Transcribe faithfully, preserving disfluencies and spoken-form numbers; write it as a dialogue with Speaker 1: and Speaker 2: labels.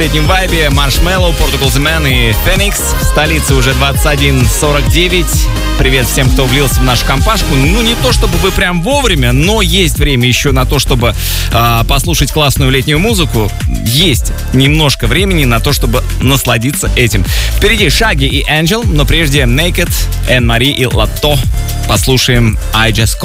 Speaker 1: В летнем вайбе Marshmello, Portugal The Man и Phoenix. В столице уже двадцать один сорок девять. Привет всем, кто влился в нашу компашку. Ну, не то чтобы вы прям вовремя, но есть время еще на то, чтобы э, послушать классную летнюю музыку. Есть немножко времени на то, чтобы насладиться этим. Впереди Shaggy и Angel, но прежде Naked, Anne-Marie и Latto. Послушаем I Just